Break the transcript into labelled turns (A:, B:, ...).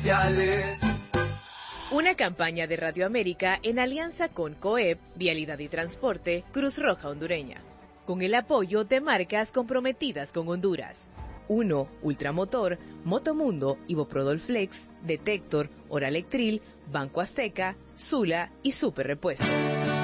A: sociales.
B: Una campaña de Radio América en alianza con COEP, Vialidad y Transporte, Cruz Roja Hondureña, con el apoyo de marcas comprometidas con Honduras. 1. Ultramotor, Motomundo, Iboprodol Flex, Detector, Oralectril, Banco Azteca, Sula y Super Repuestos.